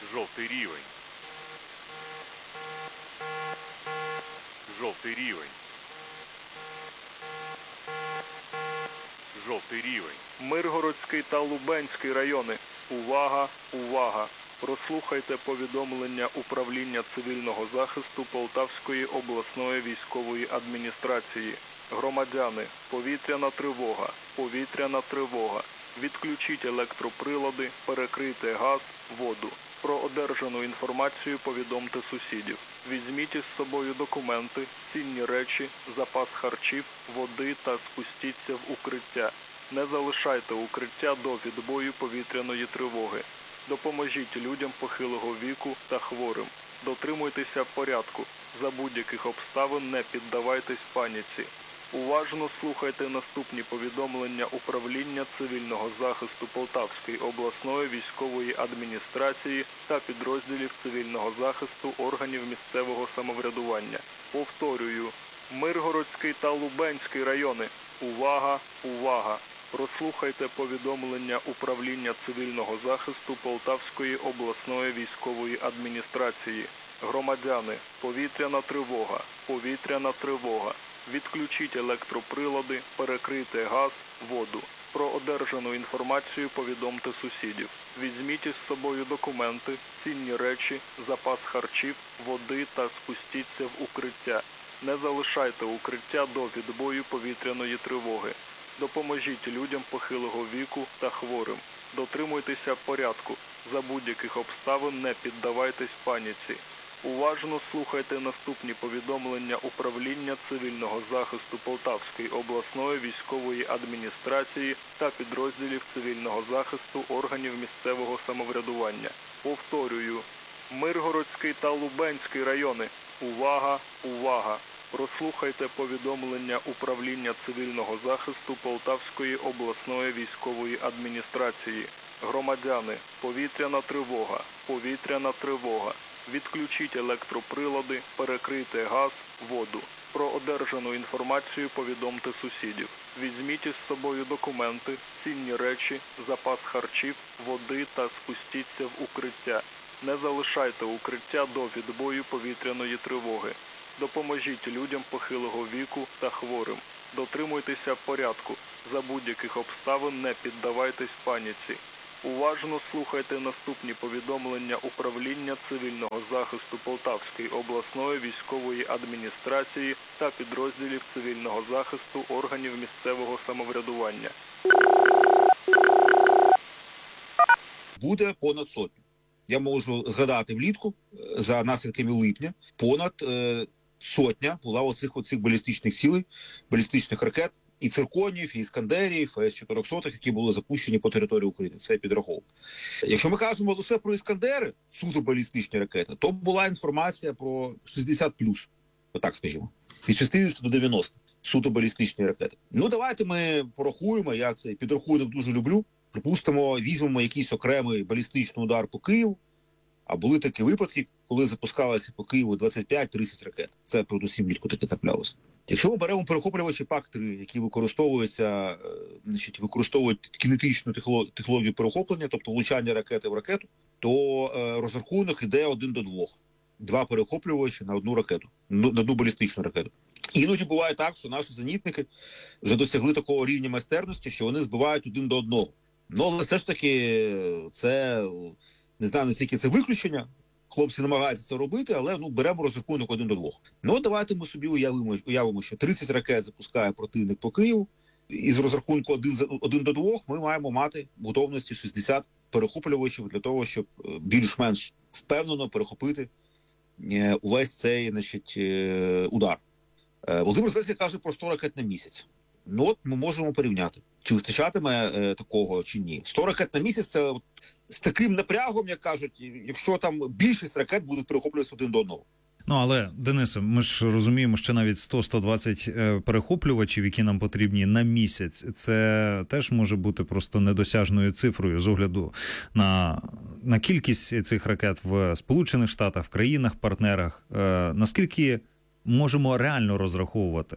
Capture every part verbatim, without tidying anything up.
Жовтий рівень. Жовтий рівень. Жовтий рівень. Миргородський та Лубенський райони. Увага, увага! Прослухайте повідомлення Управління цивільного захисту Полтавської обласної військової адміністрації. Громадяни, повітряна тривога, повітряна тривога. Відключіть електроприлади, перекрийте газ, воду. Про одержану інформацію повідомте сусідів. Візьміть із собою документи, цінні речі, запас харчів, води та спустіться в укриття. Не залишайте укриття до відбою повітряної тривоги. Допоможіть людям похилого віку та хворим. Дотримуйтеся порядку. За будь-яких обставин не піддавайтесь паніці. Уважно слухайте наступні повідомлення Управління цивільного захисту Полтавської обласної військової адміністрації та підрозділів цивільного захисту органів місцевого самоврядування. Повторюю, Миргородський та Лубенський райони. Увага, увага! Прослухайте повідомлення Управління цивільного захисту Полтавської обласної військової адміністрації. Громадяни, повітряна тривога, повітряна тривога. Відключіть електроприлади, перекрийте газ, воду. Про одержану інформацію повідомте сусідів. Візьміть із собою документи, цінні речі, запас харчів, води та спустіться в укриття. Не залишайте укриття до відбою повітряної тривоги. Допоможіть людям похилого віку та хворим. Дотримуйтеся порядку. За будь-яких обставин не піддавайтесь паніці. Уважно слухайте наступні повідомлення Управління цивільного захисту Полтавської обласної військової адміністрації та підрозділів цивільного захисту органів місцевого самоврядування. Повторюю, Миргородський та Лубенський райони. Увага, увага! Прослухайте повідомлення Управління цивільного захисту Полтавської обласної військової адміністрації. Громадяни, повітряна тривога, повітряна тривога. Відключіть електроприлади, перекрийте газ, воду. Про одержану інформацію повідомте сусідів. Візьміть із собою документи, цінні речі, запас харчів, води та спустіться в укриття. Не залишайте укриття до відбою повітряної тривоги. Допоможіть людям похилого віку та хворим. Дотримуйтеся порядку. За будь-яких обставин не піддавайтесь паніці. Уважно слухайте наступні повідомлення Управління цивільного захисту Полтавської обласної військової адміністрації та підрозділів цивільного захисту органів місцевого самоврядування. Буде понад сотню. Я можу згадати влітку, за наслідками липня, понад е, сотня була оцих, оцих балістичних цілей, балістичних ракет, і цирконів, і іскандерів, і ес чотириста, які були запущені по території України. Це підраховував. Якщо ми кажемо лише про іскандери, суто балістичні ракети, то була інформація про шістдесят плюс, отак скажімо, від шістдесят до дев'яноста суто балістичні ракети. Ну давайте ми порахуємо, я цей підрахунок дуже люблю. Припустимо, візьмемо якийсь окремий балістичний удар по Києву, а були такі випадки, коли запускалося по Києву двадцять п'ять тридцять ракет. Це передусім влітку таке траплялося. Якщо ми беремо перехоплювачі пак три, які використовуються, значить, використовують кінетичну технологію перехоплення, тобто влучання ракети в ракету, то е, розрахунок іде один до двох. Два перехоплювачі на одну ракету, на одну балістичну ракету. Іноді буває так, що наші зенітники вже досягли такого рівня майстерності, що вони збивають один до одного. Ну, але все ж таки, це, не знаю, наскільки це виключення, хлопці намагаються це робити, але ну, беремо розрахунок один до двох. Ну, давайте ми собі уявимо, уявимо, що тридцять ракет запускає противник по Києву, і з розрахунку один до двох ми маємо мати в готовності шістдесят перехоплювачів для того, щоб більш-менш впевнено перехопити увесь цей, значить, удар. Володимир Зеленський каже про сто ракет на місяць. Ну от ми можемо порівняти, чи вистачатиме е, такого, чи ні. сто ракет на місяць – це от, з таким напрягом, як кажуть, якщо там більшість ракет будуть перехоплюватися один до одного. Ну, але, Денисе, ми ж розуміємо, що навіть сто - сто двадцять перехоплювачів, які нам потрібні на місяць, це теж може бути просто недосяжною цифрою з огляду на, на кількість цих ракет в Сполучених Штатах, в країнах-партнерах. Е, наскільки можемо реально розраховувати?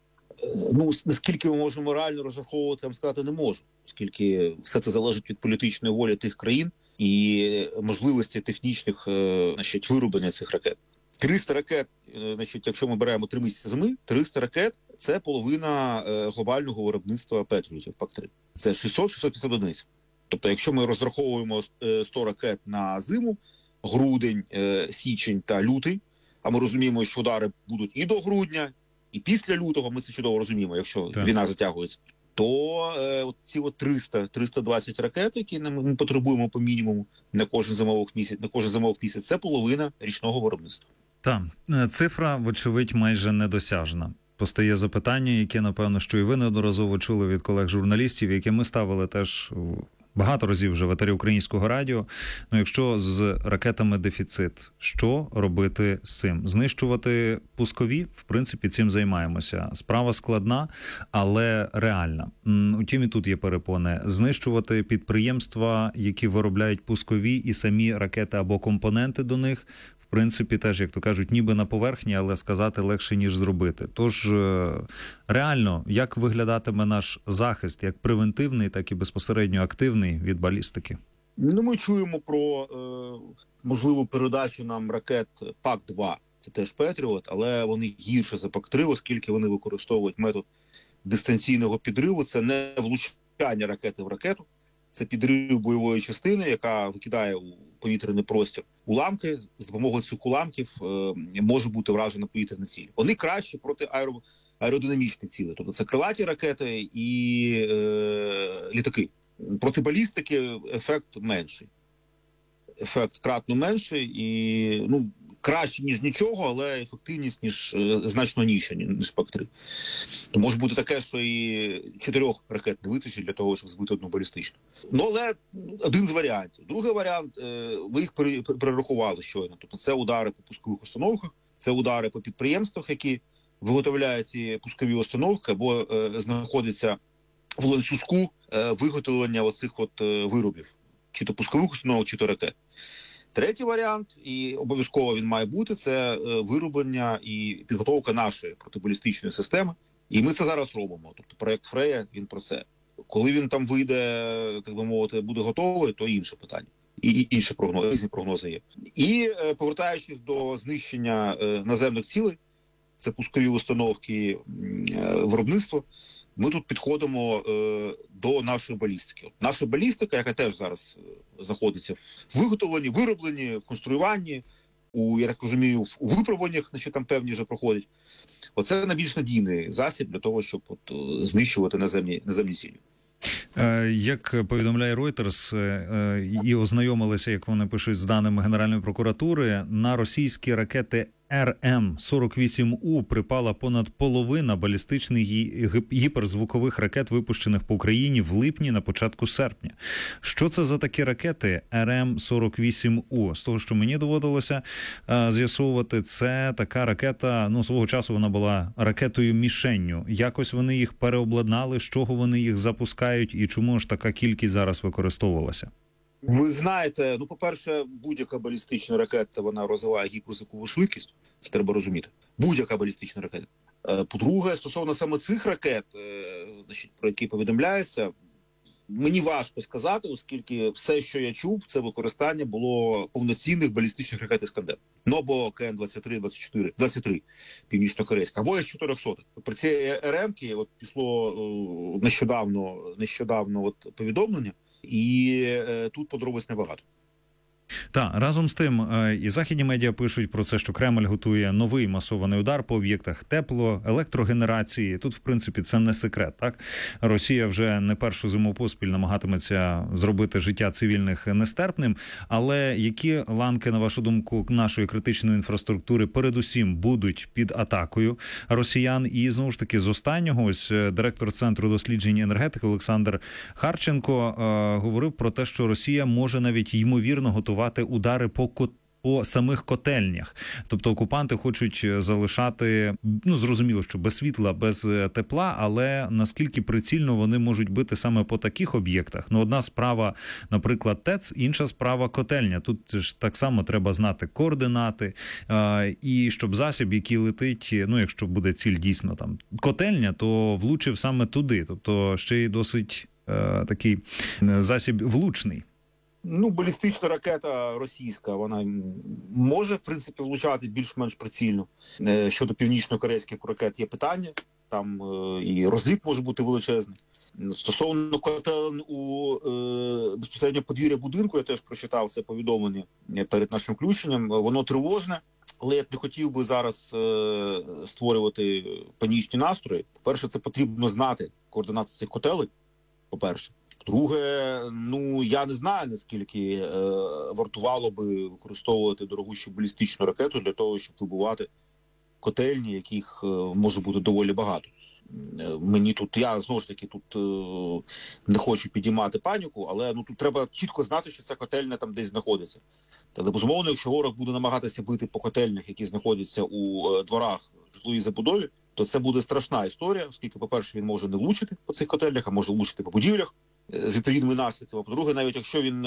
Ну, наскільки ми можемо реально розраховувати, я вам сказати не можу, оскільки все це залежить від політичної волі тих країн, і можливості технічних значить, вироблення цих ракет. триста ракет, значить, якщо ми беремо три місяці зими, триста ракет – це половина глобального виробництва Петріотів пак три. Це шістсот - шістсот п'ятдесят одиниць. Тобто, якщо ми розраховуємо сто ракет на зиму, грудень, січень та лютий, а ми розуміємо, що удари будуть і до грудня, і після лютого, ми це чудово розуміємо, якщо так. війна затягується, то е, от ці от триста - триста двадцять ракет, які ми потребуємо по мінімуму на кожен зимовий місяць, на кожен зимовий місяць, це половина річного виробництва. Так, цифра, вочевидь, майже недосяжна. Постає запитання, яке, напевно, що і ви неодноразово чули від колег-журналістів, яке ми ставили теж багато разів вже в етері Українського радіо. Ну, якщо з ракетами дефіцит, що робити з цим? Знищувати пускові? В принципі, цим займаємося. Справа складна, але реальна. Утім, і тут є перепони. Знищувати підприємства, які виробляють пускові і самі ракети або компоненти до них, в принципі, теж, як то кажуть, ніби на поверхні, але сказати легше, ніж зробити. Тож, реально, як виглядатиме наш захист, як превентивний, так і безпосередньо активний від балістики? Ну, ми чуємо про е, можливу передачу нам ракет пак два. Це теж Петріот, але вони гірше за пак три, оскільки вони використовують метод дистанційного підриву. Це не влучання ракети в ракету, це підрив бойової частини, яка викидає у повітряний простір уламки. З допомогою цих уламків е, може бути вражена повітряна ціль. Вони кращі проти аеро, аеродинамічних цілей. Тобто це крилаті ракети і е, літаки. Проти балістики ефект менший. Ефект кратно менший і, ну, краще, ніж нічого, але ефективність ніж значно нижча, ніж пак три. То може бути таке, що і чотирьох ракет не вистачить для того, щоб збити одну балістичну. Ну, але один з варіантів. Другий варіант, ви їх перерахували щойно. Тобто це удари по пускових установках, це удари по підприємствах, які виготовляють ці пускові установки або знаходяться в ланцюжку виготовлення оцих от виробів. Чи то пускових установок, чи то ракет. Третій варіант, і обов'язково він має бути, це вироблення і підготовка нашої протибалістичної системи. І ми це зараз робимо. Тобто проєкт Фрея, він про це. Коли він там вийде, так би мовити, буде готовий, то інше питання. І інші прогнози, різні прогнози є. І повертаючись до знищення наземних цілей, це пускові установки виробництва, ми тут підходимо е, до нашої балістики. От наша балістика, яка теж зараз знаходиться в виготовленні, виробленні, в конструюванні, у, я так розумію, у випробуваннях, що там певні вже проходять. Оце найбільш надійний засіб для того, щоб от, знищувати наземні, наземні цілі. Як повідомляє Reuters, і ознайомилися, як вони пишуть, з даними Генеральної прокуратури, на російські ракети ер ем сорок вісім у припала понад половина балістичних гіперзвукових ракет, випущених по Україні в липні на початку серпня. Що це за такі ракети ер ем сорок вісім у? З того, що мені доводилося а, з'ясовувати, це така ракета, ну, свого часу вона була ракетою-мішенню. Якось вони їх переобладнали, з чого вони їх запускають і чому ж така кількість зараз використовувалася? Ви знаєте, ну, по-перше, будь-яка балістична ракета, вона розвиває гіперзвукову швидкість, це треба розуміти. Будь-яка балістична ракета. По-друге, стосовно саме цих ракет, значить, про які повідомляється, мені важко сказати, оскільки все, що я чув, це використання було повноцінних балістичних ракет «Іскандер». Ну, або ка ен двадцять три, двадцять чотири, двадцять три північно-корейська, або ес чотириста. При цій ер емки от пішло нещодавно, нещодавно от повідомлення, і е, тут подробиць небагато. Так, разом з тим, і західні медіа пишуть про це, що Кремль готує новий масований удар по об'єктах тепло, електрогенерації. Тут, в принципі, це не секрет, так? Росія вже не першу зиму поспіль намагатиметься зробити життя цивільних нестерпним. Але які ланки, на вашу думку, нашої критичної інфраструктури передусім будуть під атакою росіян? І, знову ж таки, з останнього, ось директор Центру досліджень енергетики Олександр Харченко е, говорив про те, що Росія може навіть ймовірно готувати удари по кот... по самих котельнях. Тобто окупанти хочуть залишати, ну, зрозуміло, що без світла, без тепла, але наскільки прицільно вони можуть бити саме по таких об'єктах? Ну, одна справа, наприклад, ТЕЦ, інша справа котельня. Тут ж так само треба знати координати, і щоб засіб, який летить, ну, якщо буде ціль дійсно там котельня, то влучив саме туди. Тобто ще й досить такий засіб влучний. Ну, балістична ракета російська, вона може, в принципі, влучати більш-менш прицільно. Е, Щодо північно-корейських ракет є питання, там е, і розліт може бути величезний. Стосовно котелень у е, безпосередньо подвір'я будинку, я теж прочитав це повідомлення перед нашим включенням, воно тривожне, але я б не хотів би зараз е, створювати панічні настрої. По-перше, це потрібно знати координати цих котелень, по-перше. Друге, ну, я не знаю, наскільки е, вартувало би використовувати дорогущу балістичну ракету для того, щоб вибивати котельні, яких е, може бути доволі багато. Е, мені тут, я знову ж таки тут е, не хочу підіймати паніку, але ну тут треба чітко знати, що ця котельня там десь знаходиться. Але, безумовно, якщо ворог буде намагатися бити по котельнях, які знаходяться у е, дворах житловій забудові, то це буде страшна історія, оскільки, по-перше, він може не влучити по цих котельнях, а може влучити по будівлях з відповідними наслідками. По-друге, навіть якщо він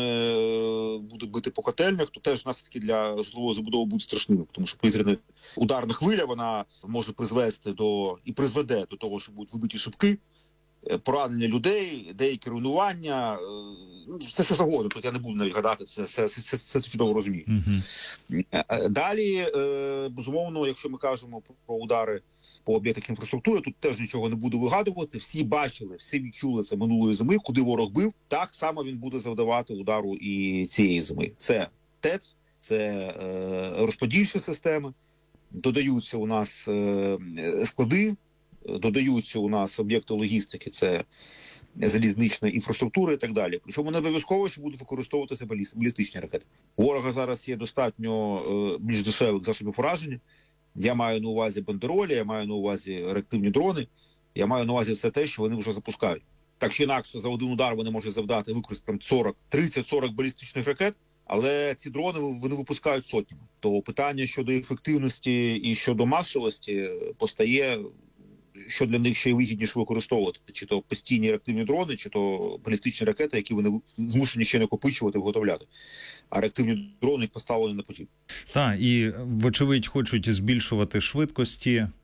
е, буде бити по котельнях, то теж наслідки для житлової забудови будуть страшними, тому що повітряна ударна хвиля, вона може призвести до і призведе до того, що будуть вибиті шибки, поранення людей, деякі руйнування, ну, все що завгодно. Тут я не буду навіть гадати, це все, все, все це чудово розумію. Mm-hmm. Далі, безумовно, якщо ми кажемо про удари по об'єктах інфраструктури, тут теж нічого не буду вигадувати. Всі бачили, всі відчули це минулої зими, куди ворог бив, так само він буде завдавати удару і цієї зими. Це ТЕЦ, це е, розподільчі системи, додаються у нас е, склади, додаються у нас об'єкти логістики, це залізнична інфраструктура і так далі. Причому не обов'язково, що будуть використовуватися балістичні ракети. У ворога зараз є достатньо е, більш дешевих засобів ураження. Я маю на увазі бандеролі, я маю на увазі реактивні дрони, я маю на увазі все те, що вони вже запускають. Так чи інакше, за один удар вони можуть завдати використати сорок, тридцять сорок балістичних ракет, але ці дрони вони випускають сотнями. То питання щодо ефективності і щодо масовості постає, що для них ще й вигідніше використовувати. Чи то постійні реактивні дрони, чи то балістичні ракети, які вони змушені ще накопичувати, виготовляти. А реактивні дрони їх поставлені на потік. Так, і вочевидь хочуть збільшувати швидкості, е,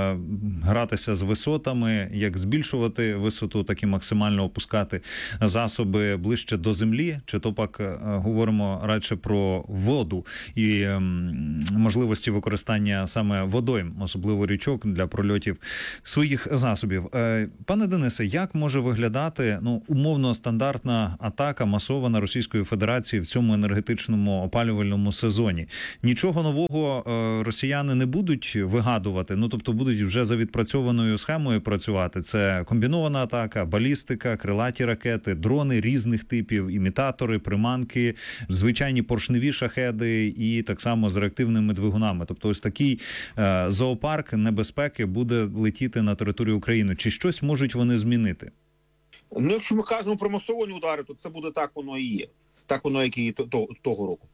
гратися з висотами, як збільшувати висоту, так і максимально опускати засоби ближче до землі, чи то пак е, говоримо радше про воду і е, можливості використання саме водойм, особливо річок для прольотів своїх засобів. Е, пане Денисе, як може виглядати ну умовно стандартна атака масована Російської Федерації в цьому енергетичному опалювальному сезоні? Нічого нового е, росіяни не будуть вигадувати, ну тобто будуть вже за відпрацьованою схемою працювати. Це комбінована атака, балістика, крилаті ракети, дрони різних типів, імітатори, приманки, звичайні поршневі шахеди і так само з реактивними двигунами. Тобто ось такий е, зоопарк небезпеки буде летіти на територію України. Чи щось можуть вони змінити? Ну, якщо ми кажемо про масовані удари, то це буде так воно і є. Так воно, як і того року.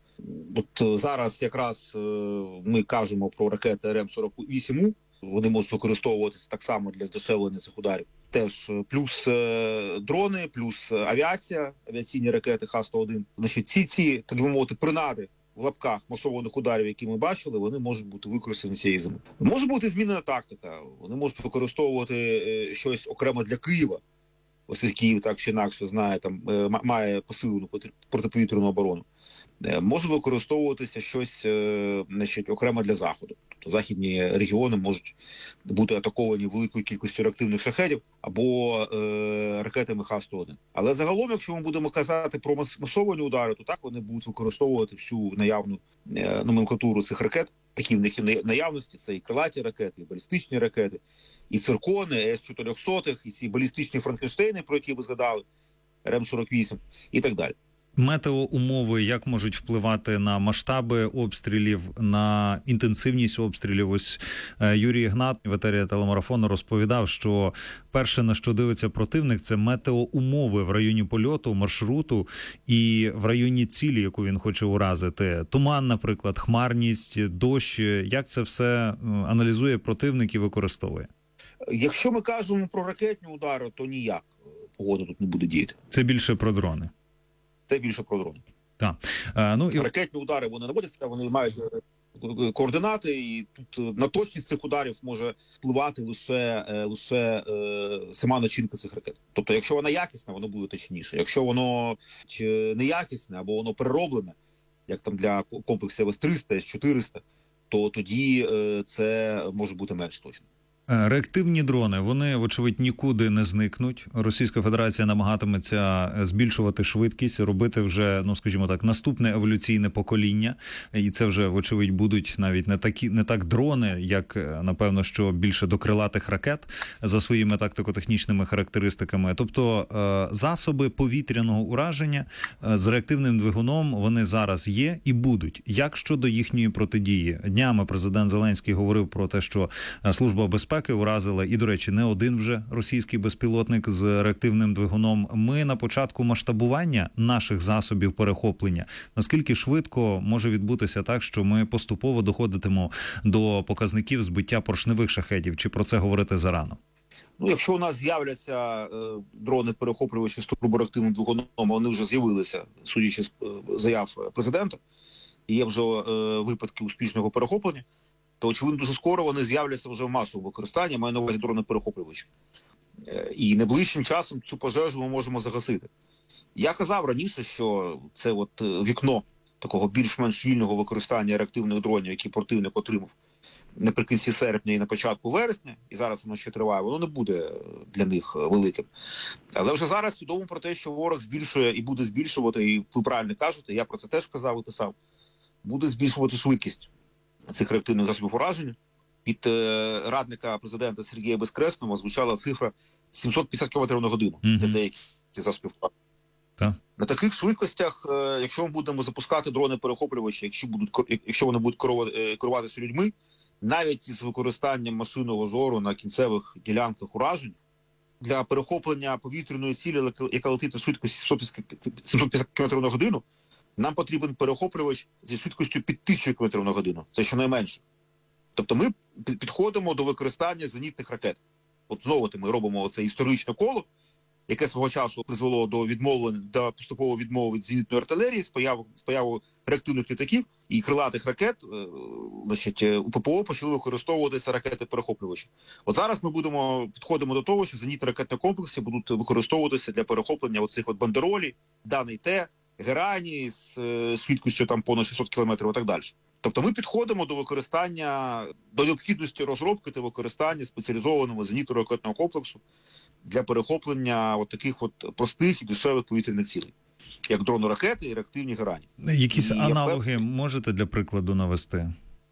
От зараз якраз ми кажемо про ракети Р М сорок вісім У. Вони можуть використовуватися так само для здешевлення цих ударів. Теж плюс дрони, плюс авіація, авіаційні ракети Х сто один. Значить, ці, ці, так би мовити, принади в лапках масованих ударів, які ми бачили, вони можуть бути використані цієї зими. Може бути змінена тактика. Вони можуть використовувати щось окремо для Києва. Оскільки Київ так чи інакше знає, там має посилену протиповітряну оборону. Може використовуватися щось, значить, окремо для Заходу. Тобто західні регіони можуть бути атаковані великою кількістю реактивних шахедів або е, ракетами Х сто один. Але загалом, якщо ми будемо казати про масовані удари, то так вони будуть використовувати всю наявну е, номенклатуру цих ракет, які в них є наявності. Це і крилаті ракети, і балістичні ракети, і циркони, С чотириста, і ці балістичні Франкенштейни, про які ви згадали, Р М сорок вісім і так далі. Метеоумови як можуть впливати на масштаби обстрілів, на інтенсивність обстрілів? Ось Юрій Ігнат в етері телемарафону розповідав, що перше, на що дивиться противник, це метеоумови в районі польоту, маршруту і в районі цілі, яку він хоче уразити. Туман, наприклад, хмарність, дощ. Як це все аналізує противник і використовує? Якщо ми кажемо про ракетні удари, то ніяк погода тут не буде діяти. Це більше про дрони. Це більше про дрони. Так. А, ну, і... Ракетні удари вони наводяться, вони мають координати, і тут на точність цих ударів може впливати лише, лише е, сама начинка цих ракет. Тобто, якщо вона якісна, воно буде точніше. Якщо воно неякісне або воно перероблене, як там для комплексів С триста, С чотириста, то тоді е, це може бути менш точно. Реактивні дрони, вони, вочевидь, нікуди не зникнуть. Російська Федерація намагатиметься збільшувати швидкість, робити вже, ну, скажімо так, наступне еволюційне покоління. І це вже, вочевидь, будуть навіть не такі, не так дрони, як, напевно, що більше до крилатих ракет за своїми тактико-технічними характеристиками. Тобто засоби повітряного ураження з реактивним двигуном, вони зараз є і будуть. Як щодо їхньої протидії? Днями президент Зеленський говорив про те, що Служба безпеки уразила, і, до речі, не один вже російський безпілотник з реактивним двигуном. Ми на початку масштабування наших засобів перехоплення. Наскільки швидко може відбутися так, що ми поступово доходитимо до показників збиття поршневих шахедів? Чи про це говорити зарано? Ну, якщо у нас з'являться е, дрони-перехоплювачі з турбореактивним двигуном, вони вже з'явилися, судячи з е, заяв президента, і є вже е, випадки успішного перехоплення, то, очевидно, дуже скоро вони з'являться вже в масовому використанні, маю на увазі дрони-перехоплювачі. І найближчим часом цю пожежу ми можемо загасити. Я казав раніше, що це от вікно такого більш-менш вільного використання реактивних дронів, які противник отримав наприкінці серпня і на початку вересня, і зараз воно ще триває, воно не буде для них великим. Але вже зараз відомо про те, що ворог збільшує і буде збільшувати, і ви правильно кажете, я про це теж казав і писав, буде збільшувати швидкість цих реактивних засобів ураження. Від е, радника президента Сергія Безкресного звучала цифра сімсот п'ятдесят кілометрів на годину mm-hmm. для деяких засобів ураження. На таких швидкостях, е, якщо ми будемо запускати дрони-перехоплювачі, якщо, будуть, якщо вони будуть керуватися людьми, навіть із використанням машинного зору на кінцевих ділянках уражень, для перехоплення повітряної цілі, яка летить на швидкості сімсот п'ятдесят кілометрів на годину, нам потрібен перехоплювач зі швидкістю під тисячу кілометрів на годину. Це щонайменше. Тобто ми підходимо до використання зенітних ракет. От знову ми робимо це історичне коло, яке свого часу призвело до відмовлення, до поступової відмови від зенітної артилерії з появою, з появою реактивних літаків і крилатих ракет. Значить, у ППО почали використовуватися ракети-перехоплювачі. От зараз ми будемо підходимо до того, що зенітні ракетні комплекси будуть використовуватися для перехоплення оцих от бандеролі, Даний Т, Герані з швидкістю там понад шістсот кілометрів і так далі. Тобто ми підходимо до використання, до необхідності розробки та використання спеціалізованого зенітно-ракетного комплексу для перехоплення от таких от простих і дешевих повітряних цілей, як дрони-ракети і реактивні Герані. Якісь і аналоги я... можете для прикладу навести?